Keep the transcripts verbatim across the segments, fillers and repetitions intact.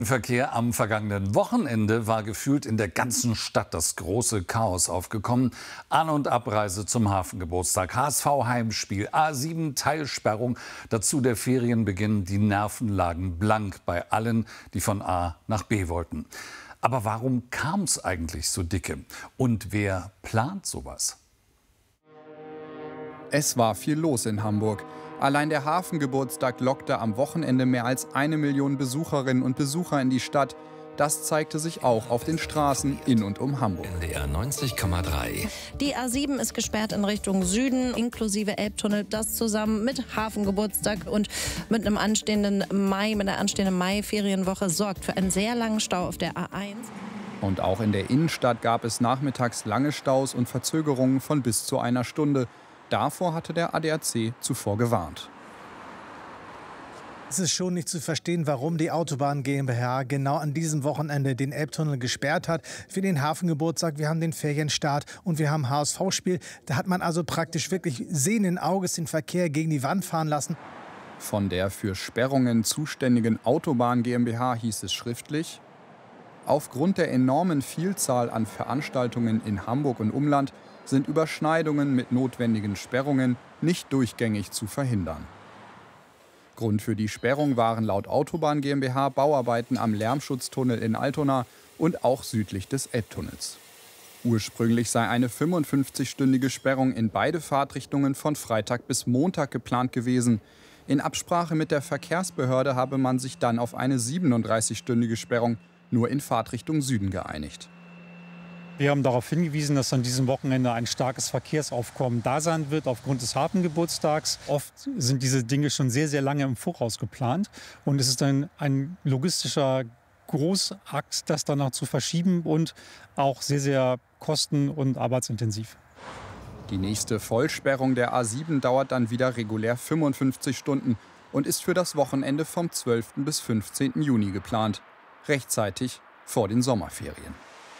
Im Verkehr am vergangenen Wochenende war gefühlt in der ganzen Stadt das große Chaos aufgekommen. An- und Abreise zum Hafengeburtstag, H S V-Heimspiel, A sieben Teilsperrung, dazu der Ferienbeginn. Die Nerven lagen blank bei allen, die von A nach B wollten. Aber warum kam es eigentlich so dicke? Und wer plant sowas? Es war viel los in Hamburg. Allein der Hafengeburtstag lockte am Wochenende mehr als eine Million Besucherinnen und Besucher in die Stadt. Das zeigte sich auch auf den Straßen in und um Hamburg. N D R neunzig Komma drei. Die A sieben ist gesperrt in Richtung Süden, inklusive Elbtunnel. Das zusammen mit Hafengeburtstag und mit einem anstehenden Mai, mit einer anstehenden Mai-Ferienwoche sorgt für einen sehr langen Stau auf der A eins. Und auch in der Innenstadt gab es nachmittags lange Staus und Verzögerungen von bis zu einer Stunde. Davor hatte der A D A C zuvor gewarnt. Es ist schon nicht zu verstehen, warum die Autobahn GmbH genau an diesem Wochenende den Elbtunnel gesperrt hat für den Hafengeburtstag. Wir haben den Ferienstart und wir haben H S V-Spiel. Da hat man also praktisch wirklich sehenden Auges den Verkehr gegen die Wand fahren lassen. Von der für Sperrungen zuständigen Autobahn GmbH hieß es schriftlich: Aufgrund der enormen Vielzahl an Veranstaltungen in Hamburg und Umland sind Überschneidungen mit notwendigen Sperrungen nicht durchgängig zu verhindern. Grund für die Sperrung waren laut Autobahn GmbH Bauarbeiten am Lärmschutztunnel in Altona und auch südlich des Elbtunnels. Ursprünglich sei eine fünfundfünfzigstündige Sperrung in beide Fahrtrichtungen von Freitag bis Montag geplant gewesen. In Absprache mit der Verkehrsbehörde habe man sich dann auf eine siebenunddreißigstündige Sperrung nur in Fahrtrichtung Süden geeinigt. Wir haben darauf hingewiesen, dass an diesem Wochenende ein starkes Verkehrsaufkommen da sein wird aufgrund des Hafengeburtstags. Oft sind diese Dinge schon sehr, sehr lange im Voraus geplant. Und es ist ein, ein logistischer Großakt, das dann noch zu verschieben und auch sehr, sehr kosten- und arbeitsintensiv. Die nächste Vollsperrung der A sieben dauert dann wieder regulär fünfundfünfzig Stunden und ist für das Wochenende vom zwölften bis fünfzehnten Juni geplant. Rechtzeitig vor den Sommerferien.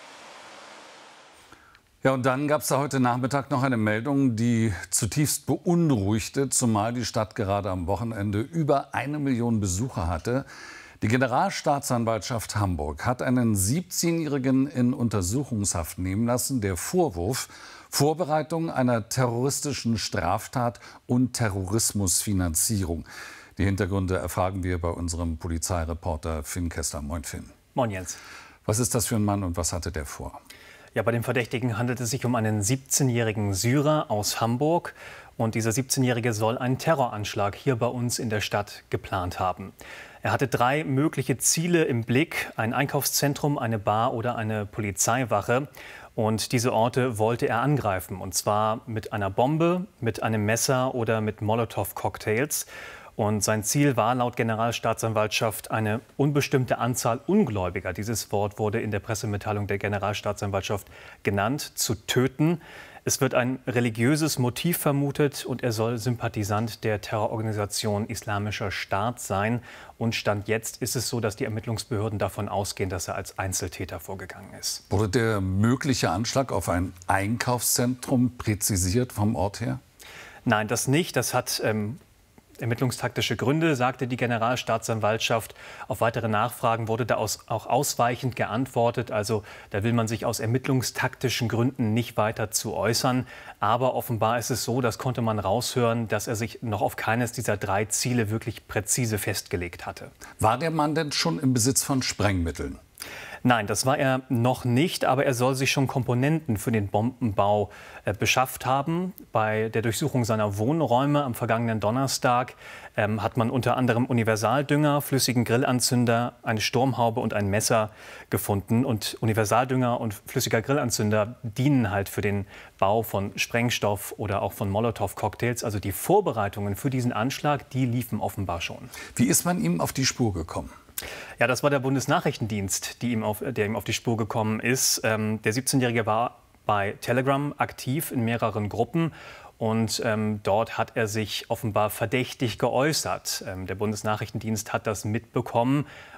Ja, und dann gab es da heute Nachmittag noch eine Meldung, die zutiefst beunruhigte, zumal die Stadt gerade am Wochenende über eine Million Besucher hatte. Die Generalstaatsanwaltschaft Hamburg hat einen siebzehnjährigen in Untersuchungshaft nehmen lassen. Der Vorwurf: Vorbereitung einer terroristischen Straftat und Terrorismusfinanzierung. Die Hintergründe erfragen wir bei unserem Polizeireporter Finn Kessler. Moin, Finn. Moin, Jens. Was ist das für ein Mann und was hatte der vor? Ja, bei dem Verdächtigen handelt es sich um einen siebzehnjährigen Syrer aus Hamburg. Und dieser siebzehnjährige soll einen Terroranschlag hier bei uns in der Stadt geplant haben. Er hatte drei mögliche Ziele im Blick: ein Einkaufszentrum, eine Bar oder eine Polizeiwache. Und diese Orte wollte er angreifen, und zwar mit einer Bombe, mit einem Messer oder mit Molotow-Cocktails. Und sein Ziel war laut Generalstaatsanwaltschaft eine unbestimmte Anzahl Ungläubiger, dieses Wort wurde in der Pressemitteilung der Generalstaatsanwaltschaft genannt, zu töten. Es wird ein religiöses Motiv vermutet und er soll Sympathisant der Terrororganisation Islamischer Staat sein. Und Stand jetzt ist es so, dass die Ermittlungsbehörden davon ausgehen, dass er als Einzeltäter vorgegangen ist. Wurde der mögliche Anschlag auf ein Einkaufszentrum präzisiert vom Ort her? Nein, das nicht. Das hat ähm, ermittlungstaktische Gründe, sagte die Generalstaatsanwaltschaft. Auf weitere Nachfragen wurde da aus, auch ausweichend geantwortet. Also da will man sich aus ermittlungstaktischen Gründen nicht weiter zu äußern. Aber offenbar ist es so, das konnte man raushören, dass er sich noch auf keines dieser drei Ziele wirklich präzise festgelegt hatte. War der Mann denn schon im Besitz von Sprengmitteln? Nein, das war er noch nicht, aber er soll sich schon Komponenten für den Bombenbau äh, beschafft haben. Bei der Durchsuchung seiner Wohnräume am vergangenen Donnerstag ähm, hat man unter anderem Universaldünger, flüssigen Grillanzünder, eine Sturmhaube und ein Messer gefunden. Und Universaldünger und flüssiger Grillanzünder dienen halt für den Bau von Sprengstoff oder auch von Molotow-Cocktails. Also die Vorbereitungen für diesen Anschlag, die liefen offenbar schon. Wie ist man ihm auf die Spur gekommen? Ja, das war der Bundesnachrichtendienst, die ihm auf, der ihm auf die Spur gekommen ist. Ähm, der siebzehnjährige war bei Telegram aktiv in mehreren Gruppen. Und ähm, dort hat er sich offenbar verdächtig geäußert. Ähm, der Bundesnachrichtendienst hat das mitbekommen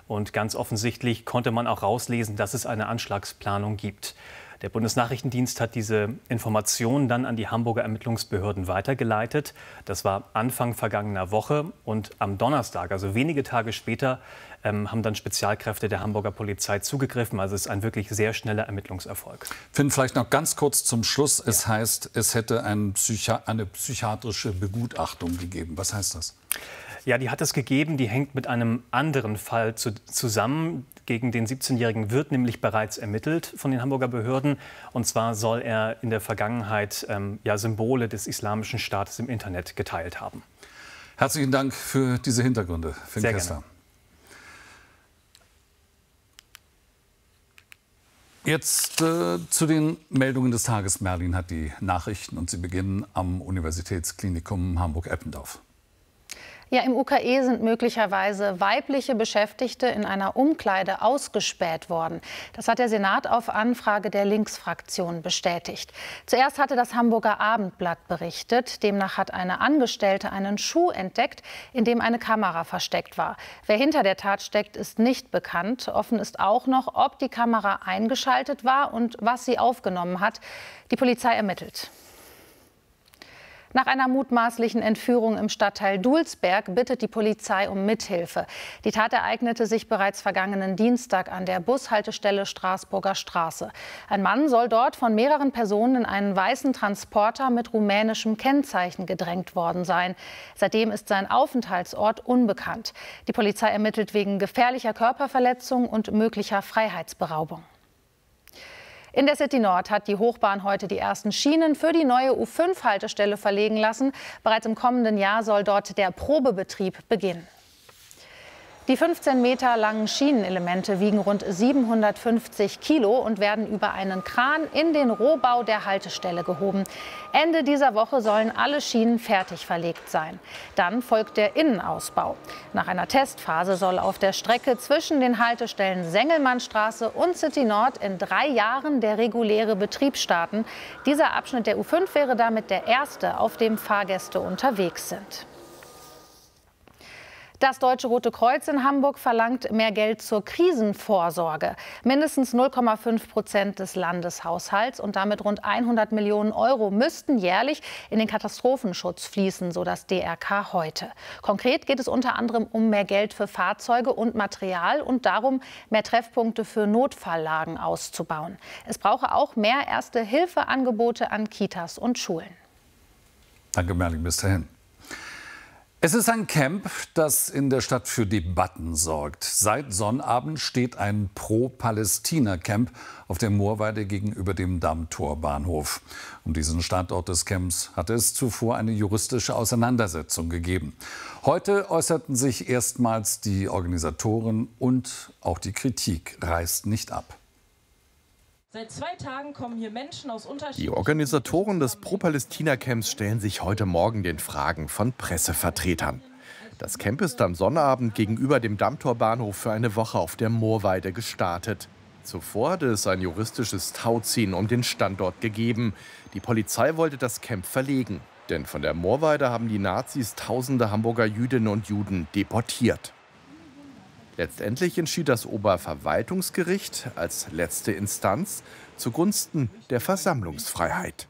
Und ganz offensichtlich konnte man auch rauslesen, dass es eine Anschlagsplanung gibt. Der Bundesnachrichtendienst hat diese Informationen dann an die Hamburger Ermittlungsbehörden weitergeleitet. Das war Anfang vergangener Woche. Und am Donnerstag, also wenige Tage später, ähm, haben dann Spezialkräfte der Hamburger Polizei zugegriffen. Also es ist ein wirklich sehr schneller Ermittlungserfolg. Finn, vielleicht noch ganz kurz zum Schluss. Es ja. heißt, es hätte ein Psychi- eine psychiatrische Begutachtung gegeben. Was heißt das? Ja, die hat es gegeben. Die hängt mit einem anderen Fall zu, zusammen. Gegen den siebzehnjährigen wird nämlich bereits ermittelt von den Hamburger Behörden. Und zwar soll er in der Vergangenheit ähm, ja, Symbole des Islamischen Staates im Internet geteilt haben. Herzlichen Dank für diese Hintergründe, Finn Sehr Kessler. gerne. Jetzt äh, zu den Meldungen des Tages. Merlin hat die Nachrichten und sie beginnen am Universitätsklinikum Hamburg-Eppendorf. Ja, im U K E sind möglicherweise weibliche Beschäftigte in einer Umkleide ausgespäht worden. Das hat der Senat auf Anfrage der Linksfraktion bestätigt. Zuerst hatte das Hamburger Abendblatt berichtet. Demnach hat eine Angestellte einen Schuh entdeckt, in dem eine Kamera versteckt war. Wer hinter der Tat steckt, ist nicht bekannt. Offen ist auch noch, ob die Kamera eingeschaltet war und was sie aufgenommen hat. Die Polizei ermittelt. Nach einer mutmaßlichen Entführung im Stadtteil Dulsberg bittet die Polizei um Mithilfe. Die Tat ereignete sich bereits vergangenen Dienstag an der Bushaltestelle Straßburger Straße. Ein Mann soll dort von mehreren Personen in einen weißen Transporter mit rumänischem Kennzeichen gedrängt worden sein. Seitdem ist sein Aufenthaltsort unbekannt. Die Polizei ermittelt wegen gefährlicher Körperverletzung und möglicher Freiheitsberaubung. In der City Nord hat die Hochbahn heute die ersten Schienen für die neue U fünf Haltestelle verlegen lassen. Bereits im kommenden Jahr soll dort der Probebetrieb beginnen. Die fünfzehn Meter langen Schienenelemente wiegen rund siebenhundertfünfzig Kilo und werden über einen Kran in den Rohbau der Haltestelle gehoben. Ende dieser Woche sollen alle Schienen fertig verlegt sein. Dann folgt der Innenausbau. Nach einer Testphase soll auf der Strecke zwischen den Haltestellen Sengelmannstraße und City Nord in drei Jahren der reguläre Betrieb starten. Dieser Abschnitt der U fünf wäre damit der erste, auf dem Fahrgäste unterwegs sind. Das Deutsche Rote Kreuz in Hamburg verlangt mehr Geld zur Krisenvorsorge. Mindestens null Komma fünf Prozent des Landeshaushalts und damit rund hundert Millionen Euro müssten jährlich in den Katastrophenschutz fließen, so das D R K heute. Konkret geht es unter anderem um mehr Geld für Fahrzeuge und Material und darum, mehr Treffpunkte für Notfalllagen auszubauen. Es brauche auch mehr Erste-Hilfe-Angebote an Kitas und Schulen. Danke, Merlin, bis dahin. Es ist ein Camp, das in der Stadt für Debatten sorgt. Seit Sonnabend steht ein Pro-Palästina-Camp auf der Moorweide gegenüber dem Dammtor-Bahnhof. Um diesen Standort des Camps hatte es zuvor eine juristische Auseinandersetzung gegeben. Heute äußerten sich erstmals die Organisatoren und auch die Kritik reißt nicht ab. Seit zwei Tagen kommen hier Menschen aus unterschiedlichen... Die Organisatoren des Pro-Palästina-Camps stellen sich heute Morgen den Fragen von Pressevertretern. Das Camp ist am Sonnabend gegenüber dem Dammtorbahnhof für eine Woche auf der Moorweide gestartet. Zuvor hatte es ein juristisches Tauziehen um den Standort gegeben. Die Polizei wollte das Camp verlegen. Denn von der Moorweide haben die Nazis tausende Hamburger Jüdinnen und Juden deportiert. Letztendlich entschied das Oberverwaltungsgericht als letzte Instanz zugunsten der Versammlungsfreiheit.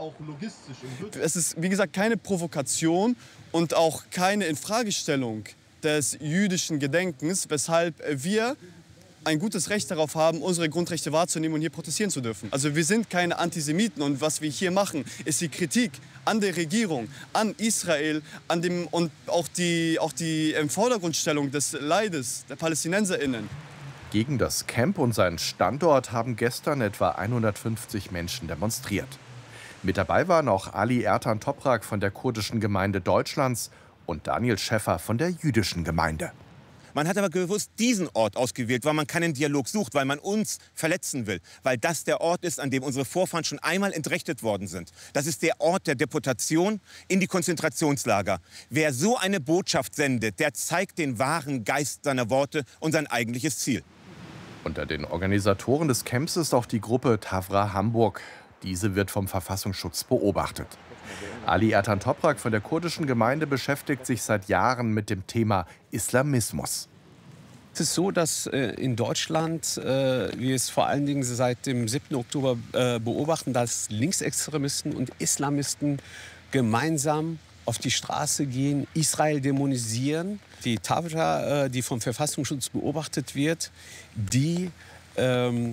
Es ist, wie gesagt, keine Provokation und auch keine Infragestellung des jüdischen Gedenkens, weshalb wir ein gutes Recht darauf haben, unsere Grundrechte wahrzunehmen und hier protestieren zu dürfen. Also wir sind keine Antisemiten und was wir hier machen, ist die Kritik an der Regierung, an Israel, an dem, und auch die, auch die im Vordergrundstellung des Leides der PalästinenserInnen. Gegen das Camp und seinen Standort haben gestern etwa hundertfünfzig Menschen demonstriert. Mit dabei waren auch Ali Ertan Toprak von der kurdischen Gemeinde Deutschlands und Daniel Schäffer von der jüdischen Gemeinde. Man hat aber bewusst diesen Ort ausgewählt, weil man keinen Dialog sucht, weil man uns verletzen will. Weil das der Ort ist, an dem unsere Vorfahren schon einmal entrechtet worden sind. Das ist der Ort der Deportation in die Konzentrationslager. Wer so eine Botschaft sendet, der zeigt den wahren Geist seiner Worte und sein eigentliches Ziel. Unter den Organisatoren des Camps ist auch die Gruppe Tavra Hamburg. Diese wird vom Verfassungsschutz beobachtet. Ali Ertan Toprak von der kurdischen Gemeinde beschäftigt sich seit Jahren mit dem Thema Islamismus. ist es so, dass äh, in Deutschland äh, wir es vor allen Dingen seit dem siebten Oktober äh, beobachten, dass Linksextremisten und Islamisten gemeinsam auf die Straße gehen, Israel dämonisieren. Die Tafel, äh, die vom Verfassungsschutz beobachtet wird, die ähm,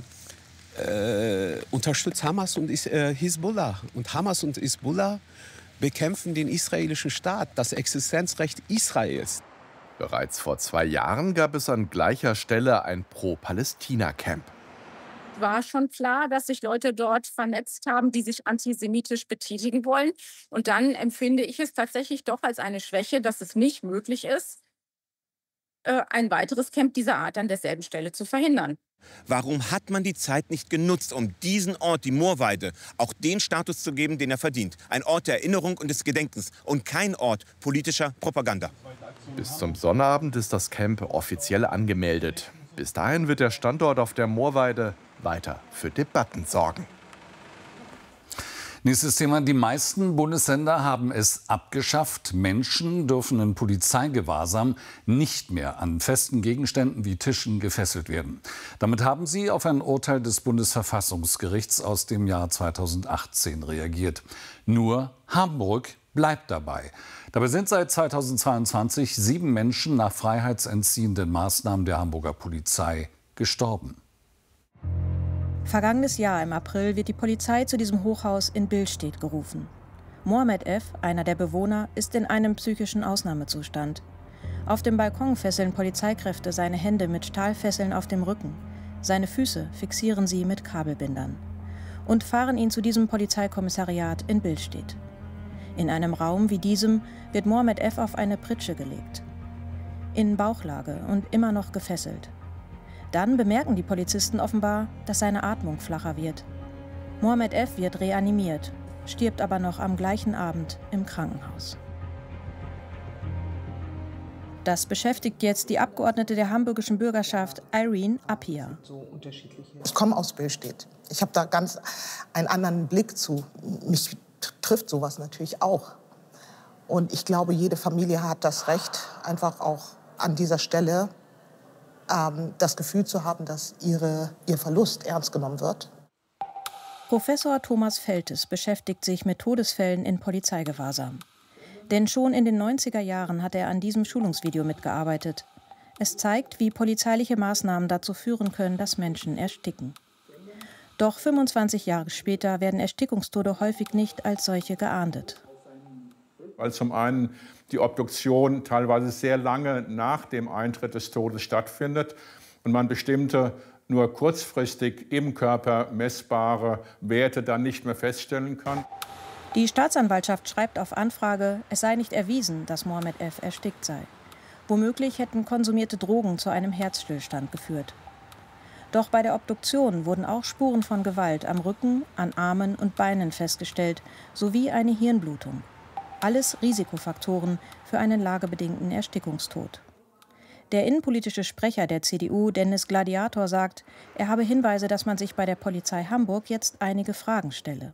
äh, unterstützt Hamas und Is äh, Hisbollah. Und Hamas und Hisbollah bekämpfen den israelischen Staat, das Existenzrecht Israels. Bereits vor zwei Jahren gab es an gleicher Stelle ein Pro-Palästina-Camp. War schon klar, dass sich Leute dort vernetzt haben, die sich antisemitisch betätigen wollen. Und dann empfinde ich es tatsächlich doch als eine Schwäche, dass es nicht möglich ist, ein weiteres Camp dieser Art an derselben Stelle zu verhindern. Warum hat man die Zeit nicht genutzt, um diesen Ort, die Moorweide, auch den Status zu geben, den er verdient? Ein Ort der Erinnerung und des Gedenkens und kein Ort politischer Propaganda. Bis zum Sonnabend ist das Camp offiziell angemeldet. Bis dahin wird der Standort auf der Moorweide weiter für Debatten sorgen. Nächstes Thema. Die meisten Bundesländer haben es abgeschafft. Menschen dürfen in Polizeigewahrsam nicht mehr an festen Gegenständen wie Tischen gefesselt werden. Damit haben sie auf ein Urteil des Bundesverfassungsgerichts aus dem Jahr zweitausendachtzehn reagiert. Nur Hamburg bleibt dabei. Dabei sind seit zweitausendzweiundzwanzig sieben Menschen nach freiheitsentziehenden Maßnahmen der Hamburger Polizei gestorben. Vergangenes Jahr im April wird die Polizei zu diesem Hochhaus in Billstedt gerufen. Mohammed F., einer der Bewohner, ist in einem psychischen Ausnahmezustand. Auf dem Balkon fesseln Polizeikräfte seine Hände mit Stahlfesseln auf dem Rücken. Seine Füße fixieren sie mit Kabelbindern. Und fahren ihn zu diesem Polizeikommissariat in Billstedt. In einem Raum wie diesem wird Mohammed F. auf eine Pritsche gelegt. In Bauchlage und immer noch gefesselt. Dann bemerken die Polizisten offenbar, dass seine Atmung flacher wird. Mohammed F. wird reanimiert, stirbt aber noch am gleichen Abend im Krankenhaus. Das beschäftigt jetzt die Abgeordnete der hamburgischen Bürgerschaft Irene Appia. Ich komme aus Billstedt. Ich habe da ganz einen anderen Blick zu. Mich trifft sowas natürlich auch. Und ich glaube, jede Familie hat das Recht, einfach auch an dieser Stelle ähm, das Gefühl zu haben, dass ihre, ihr Verlust ernst genommen wird. Professor Thomas Feltes beschäftigt sich mit Todesfällen in Polizeigewahrsam. Denn schon in den neunziger Jahren hat er an diesem Schulungsvideo mitgearbeitet. Es zeigt, wie polizeiliche Maßnahmen dazu führen können, dass Menschen ersticken. Doch fünfundzwanzig Jahre später werden Erstickungstode häufig nicht als solche geahndet. Weil zum einen die Obduktion teilweise sehr lange nach dem Eintritt des Todes stattfindet und man bestimmte nur kurzfristig im Körper messbare Werte dann nicht mehr feststellen kann. Die Staatsanwaltschaft schreibt auf Anfrage, es sei nicht erwiesen, dass Mohammed F. erstickt sei. Womöglich hätten konsumierte Drogen zu einem Herzstillstand geführt. Doch bei der Obduktion wurden auch Spuren von Gewalt am Rücken, an Armen und Beinen festgestellt, sowie eine Hirnblutung. Alles Risikofaktoren für einen lagebedingten Erstickungstod. Der innenpolitische Sprecher der C D U, Dennis Gladiator, sagt, er habe Hinweise, dass man sich bei der Polizei Hamburg jetzt einige Fragen stelle.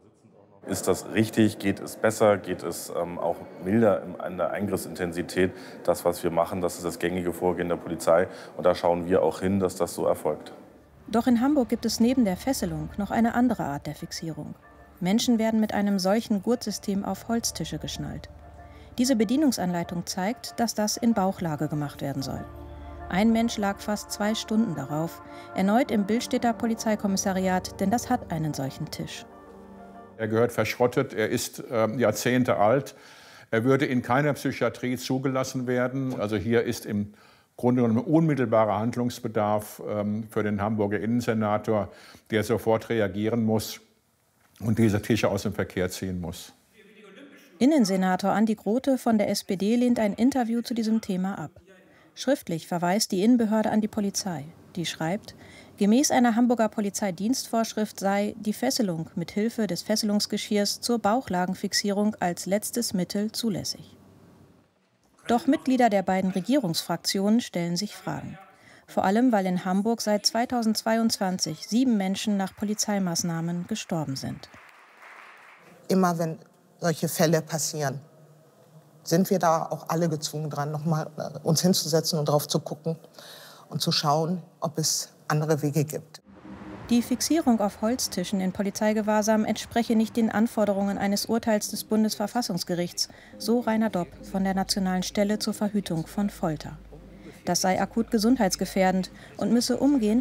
Ist das richtig? Geht es besser? Geht es ähm, auch milder in der Eingriffsintensität? Das, was wir machen, das ist das gängige Vorgehen der Polizei. Und da schauen wir auch hin, dass das so erfolgt. Doch in Hamburg gibt es neben der Fesselung noch eine andere Art der Fixierung. Menschen werden mit einem solchen Gurtsystem auf Holztische geschnallt. Diese Bedienungsanleitung zeigt, dass das in Bauchlage gemacht werden soll. Ein Mensch lag fast zwei Stunden darauf, erneut im Billstedter Polizeikommissariat, denn das hat einen solchen Tisch. Er gehört verschrottet, er ist äh, Jahrzehnte alt. Er würde in keiner Psychiatrie zugelassen werden. Also hier ist im Grunde genommen unmittelbarer Handlungsbedarf ähm, für den Hamburger Innensenator, der sofort reagieren muss und diese Tische aus dem Verkehr ziehen muss. Innensenator Andi Grote von der S P D lehnt ein Interview zu diesem Thema ab. Schriftlich verweist die Innenbehörde an die Polizei. Die schreibt, gemäß einer Hamburger Polizeidienstvorschrift sei die Fesselung mit Hilfe des Fesselungsgeschirrs zur Bauchlagenfixierung als letztes Mittel zulässig. Doch Mitglieder der beiden Regierungsfraktionen stellen sich Fragen. Vor allem, weil in Hamburg seit zweitausendzweiundzwanzig sieben Menschen nach Polizeimaßnahmen gestorben sind. Immer wenn solche Fälle passieren, sind wir da auch alle gezwungen dran, noch mal uns hinzusetzen und drauf zu gucken. und zu schauen, ob es andere Wege gibt. Die Fixierung auf Holztischen in Polizeigewahrsam entspreche nicht den Anforderungen eines Urteils des Bundesverfassungsgerichts, so Rainer Dopp von der Nationalen Stelle zur Verhütung von Folter. Das sei akut gesundheitsgefährdend und müsse umgehend